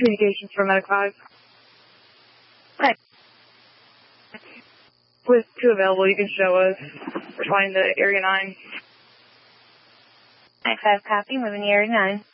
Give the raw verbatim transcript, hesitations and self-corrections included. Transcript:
Communications for Medic five. Hi. With two available, you can show us. We're flying to Area nine. nine five copy, moving to Area nine.